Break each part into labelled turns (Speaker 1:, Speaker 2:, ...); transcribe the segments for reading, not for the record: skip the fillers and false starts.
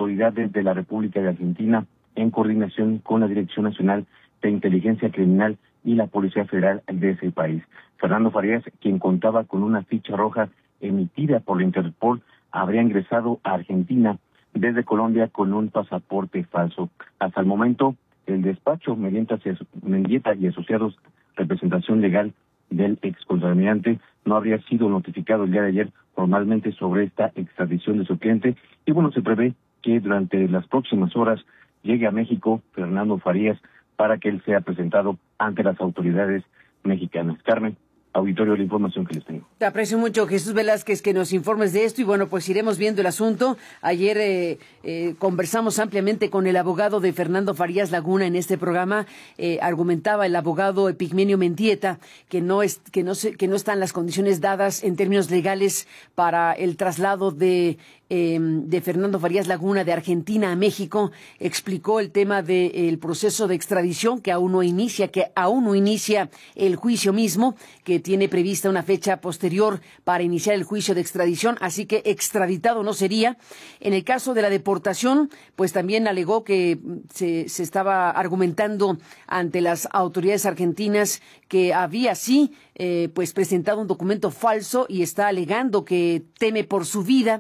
Speaker 1: autoridades de la República de Argentina, en coordinación con la Dirección Nacional de Inteligencia Criminal y la Policía Federal de ese país. Fernando Farías, quien contaba con una ficha roja emitida por la Interpol, habría ingresado a Argentina desde Colombia con un pasaporte falso. Hasta el momento, el despacho Mendieta y Asociados, representación legal del excontraalmirante, no habría sido notificado el día de ayer formalmente sobre esta extradición de su cliente. Y bueno, se prevé que durante las próximas horas llegue a México Fernando Farías para que él sea presentado ante las autoridades mexicanas. Carmen, auditorio, la información que les tengo.
Speaker 2: Te aprecio mucho, Jesús Velázquez, que nos informes de esto y bueno, pues iremos viendo el asunto. Ayer conversamos ampliamente con el abogado de Fernando Farías Laguna en este programa. Argumentaba el abogado Epigmenio Mendieta que no están las condiciones dadas en términos legales para el traslado de Fernando Farías Laguna de Argentina a México. Explicó el tema del proceso de extradición que aún no inicia el juicio mismo, que tiene prevista una fecha posterior para iniciar el juicio de extradición, así que extraditado no sería. En el caso de la deportación, pues también alegó que se estaba argumentando ante las autoridades argentinas que había pues presentado un documento falso y está alegando que teme por su vida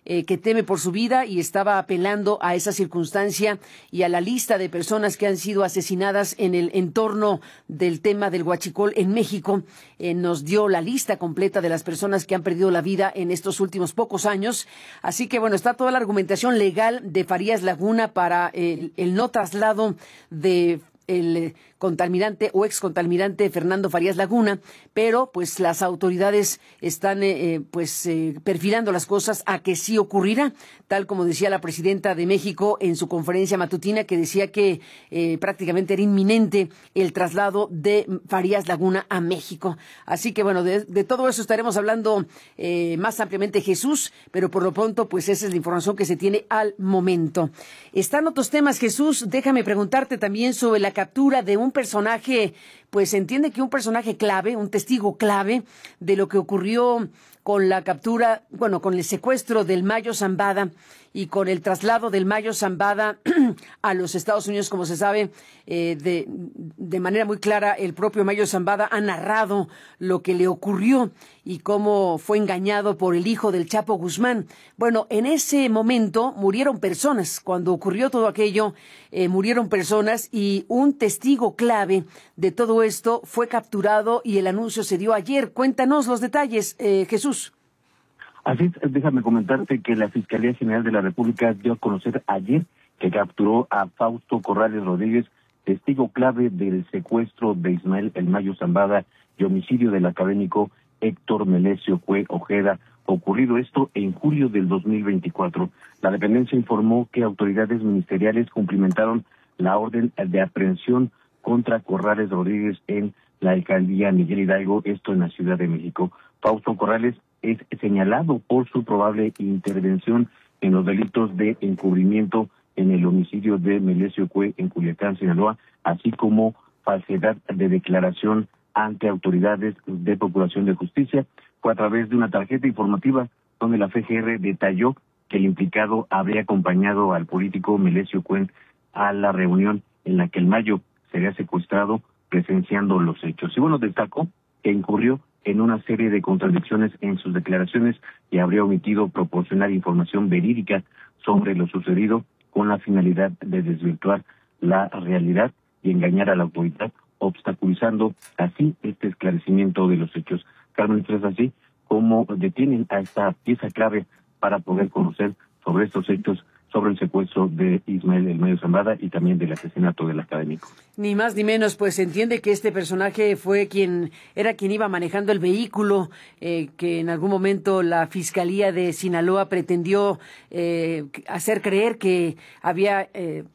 Speaker 2: y estaba apelando a esa circunstancia y a la lista de personas que han sido asesinadas en el entorno del tema del huachicol en México. Nos dio la lista completa de las personas que han perdido la vida en estos últimos pocos años. Así que bueno, está toda la argumentación legal de Farías Laguna para el no traslado de el contaminante o excontaminante Fernando Farías Laguna, pero pues las autoridades están perfilando las cosas a que sí ocurrirá, tal como decía la presidenta de México en su conferencia matutina, que decía que prácticamente era inminente el traslado de Farías Laguna a México. Así que bueno, de todo eso estaremos hablando más ampliamente, Jesús, pero por lo pronto pues esa es la información que se tiene al momento. Están otros temas, Jesús, déjame preguntarte también sobre la captura de un personaje, pues se entiende que un personaje clave, un testigo clave de lo que ocurrió con la captura, bueno, con el secuestro del Mayo Zambada y con el traslado del Mayo Zambada a los Estados Unidos. Como se sabe, de manera muy clara, el propio Mayo Zambada ha narrado lo que le ocurrió y cómo fue engañado por el hijo del Chapo Guzmán. Bueno, en ese momento murieron personas. Cuando ocurrió todo aquello, murieron personas y un testigo clave de todo esto fue capturado y el anuncio se dio ayer. Cuéntanos los detalles, Jesús.
Speaker 1: Así es, déjame comentarte que la Fiscalía General de la República dio a conocer ayer que capturó a Fausto Corrales Rodríguez, testigo clave del secuestro de Ismael El Mayo Zambada y homicidio del académico Héctor Melesio Cue Ojeda, ocurrido esto en julio del 2024. La dependencia informó que autoridades ministeriales cumplimentaron la orden de aprehensión contra Corrales Rodríguez en la alcaldía Miguel Hidalgo, esto en la Ciudad de México. Fausto Corrales es señalado por su probable intervención en los delitos de encubrimiento en el homicidio de Melesio Cue en Culiacán, Sinaloa, así como falsedad de declaración ante autoridades de Procuración de Justicia. Fue a través de una tarjeta informativa donde la FGR detalló que el implicado habría acompañado al político Melesio Cue a la reunión en la que el Mayo sería secuestrado presenciando los hechos. Y bueno, destacó que incurrió en una serie de contradicciones en sus declaraciones y habría omitido proporcionar información verídica sobre lo sucedido con la finalidad de desvirtuar la realidad y engañar a la autoridad, obstaculizando así este esclarecimiento de los hechos. Carmen, es así como detienen a esta pieza clave para poder conocer sobre estos hechos, sobre el secuestro de Ismael El Mayo Zambada y también del asesinato del académico.
Speaker 2: Ni más ni menos, pues se entiende que este personaje fue quien iba manejando el vehículo, que en algún momento la Fiscalía de Sinaloa pretendió hacer creer que había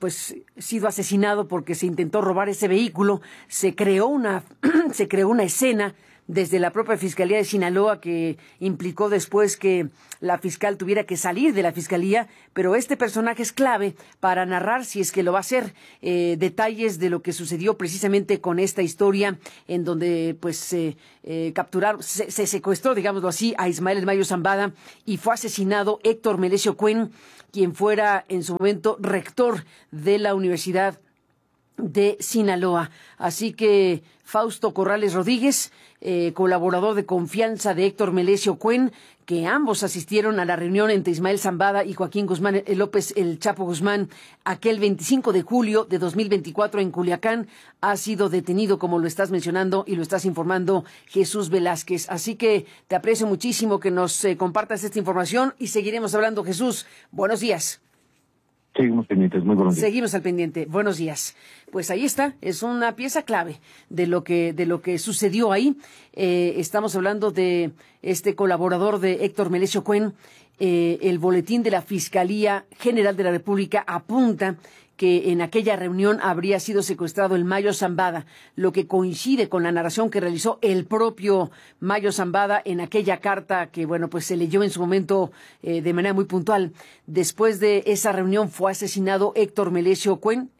Speaker 2: sido asesinado porque se intentó robar ese vehículo. Se creó una escena desde la propia Fiscalía de Sinaloa, que implicó después que la fiscal tuviera que salir de la fiscalía, pero este personaje es clave para narrar, si es que lo va a hacer, detalles de lo que sucedió precisamente con esta historia en donde pues capturaron, se secuestró, digámoslo así, a Ismael El Mayo Zambada y fue asesinado Héctor Melesio Cuen, quien fuera en su momento rector de la Universidad de Sinaloa. Así que Fausto Corrales Rodríguez, colaborador de confianza de Héctor Melesio Cuen, que ambos asistieron a la reunión entre Ismael Zambada y Joaquín Guzmán López El Chapo Guzmán aquel 25 de julio de 2024 en Culiacán, ha sido detenido, como lo estás mencionando y lo estás informando, Jesús Velázquez. Así que te aprecio muchísimo que nos compartas esta información y seguiremos hablando. Jesús, buenos días.
Speaker 1: Seguimos pendientes, muy buenos días.
Speaker 2: Seguimos al pendiente. Buenos días. Pues ahí está, es una pieza clave de lo que sucedió ahí. Estamos hablando de este colaborador de Héctor Melesio Cuen. El boletín de la Fiscalía General de la República apunta que en aquella reunión habría sido secuestrado el Mayo Zambada, lo que coincide con la narración que realizó el propio Mayo Zambada en aquella carta que, bueno, pues se leyó en su momento de manera muy puntual. Después de esa reunión fue asesinado Héctor Melesio Cuen,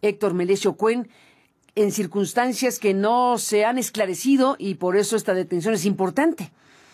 Speaker 2: en circunstancias que no se han esclarecido y por eso esta detención es importante.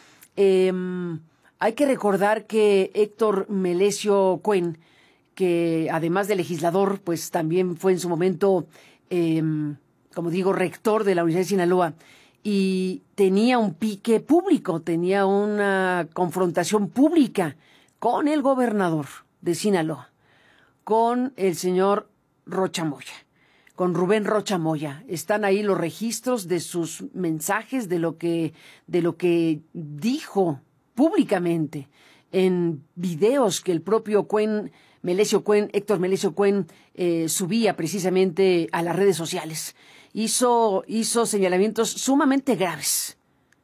Speaker 2: Hay que recordar que Héctor Melesio Cuen, que además de legislador, pues también fue en su momento, como digo, rector de la Universidad de Sinaloa, y tenía un pique público, tenía una confrontación pública con el gobernador de Sinaloa, con el señor Rocha Moya, con Rubén Rocha Moya. Están ahí los registros de sus mensajes, de lo que dijo públicamente en videos que el propio Héctor Melesio Cuen subía precisamente a las redes sociales. Hizo señalamientos sumamente graves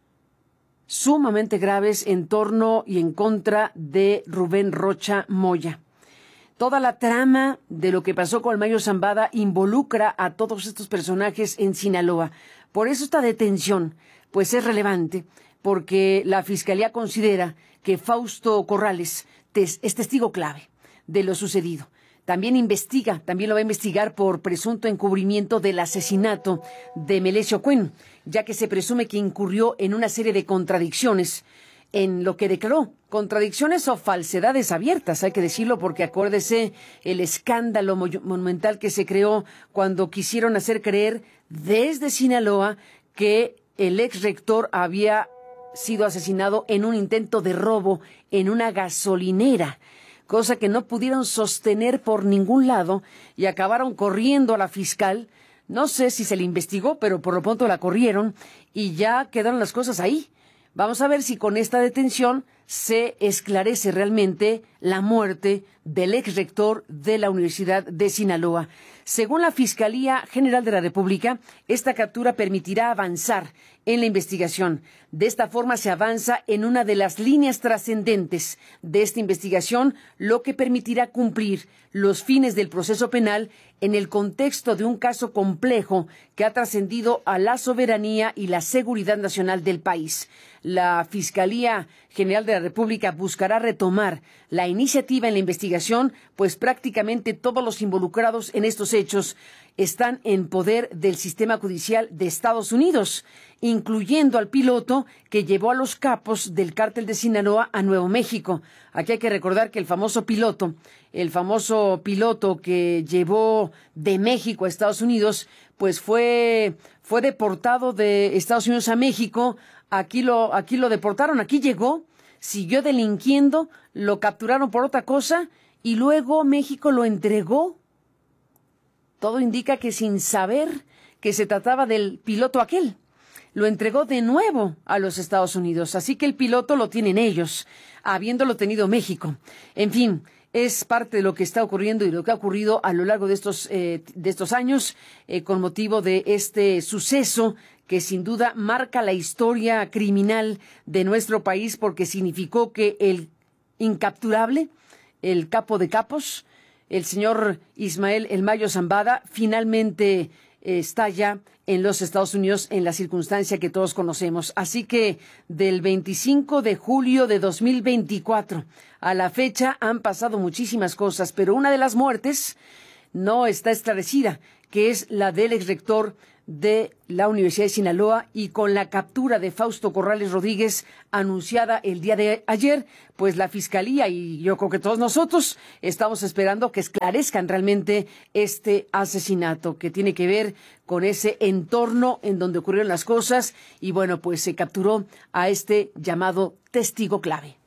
Speaker 2: en torno y en contra de Rubén Rocha Moya. Toda la trama de lo que pasó con el Mayo Zambada involucra a todos estos personajes en Sinaloa. Por eso esta detención, pues es relevante, porque la Fiscalía considera que Fausto Corrales es testigo clave de lo sucedido. También lo va a investigar por presunto encubrimiento del asesinato de Melesio Cuen, ya que se presume que incurrió en una serie de contradicciones en lo que declaró, contradicciones o falsedades abiertas, hay que decirlo, porque acuérdese el escándalo monumental que se creó cuando quisieron hacer creer desde Sinaloa que el ex rector había sido asesinado en un intento de robo en una gasolinera, cosa que no pudieron sostener por ningún lado y acabaron corriendo a la fiscal. No sé si se le investigó, pero por lo pronto la corrieron y ya quedaron las cosas ahí. Vamos a ver si con esta detención se esclarece realmente la muerte del ex rector de la Universidad de Sinaloa. Según la Fiscalía General de la República, esta captura permitirá avanzar en la investigación. De esta forma se avanza en una de las líneas trascendentes de esta investigación, lo que permitirá cumplir los fines del proceso penal en el contexto de un caso complejo que ha trascendido a la soberanía y la seguridad nacional del país. La Fiscalía General de la República buscará retomar la iniciativa en la investigación, pues prácticamente todos los involucrados en estos hechos están en poder del sistema judicial de Estados Unidos, incluyendo al piloto que llevó a los capos del cártel de Sinaloa a Nuevo México. Aquí hay que recordar que el famoso piloto que llevó de México a Estados Unidos, pues fue deportado de Estados Unidos a México. Aquí lo deportaron, aquí llegó, siguió delinquiendo, lo capturaron por otra cosa y luego México lo entregó. Todo indica que sin saber que se trataba del piloto aquel, lo entregó de nuevo a los Estados Unidos. Así que el piloto lo tienen ellos, habiéndolo tenido México. En fin, es parte de lo que está ocurriendo y lo que ha ocurrido a lo largo de estos años con motivo de este suceso que sin duda marca la historia criminal de nuestro país, porque significó que el incapturable, el capo de capos, el señor Ismael El Mayo Zambada, finalmente está ya en los Estados Unidos en la circunstancia que todos conocemos. Así que del 25 de julio de 2024 a la fecha han pasado muchísimas cosas, pero una de las muertes no está esclarecida, que es la del exrector de la Universidad de Sinaloa, y con la captura de Fausto Corrales Rodríguez anunciada el día de ayer, pues la Fiscalía y yo creo que todos nosotros estamos esperando que esclarezcan realmente este asesinato que tiene que ver con ese entorno en donde ocurrieron las cosas y bueno, pues se capturó a este llamado testigo clave.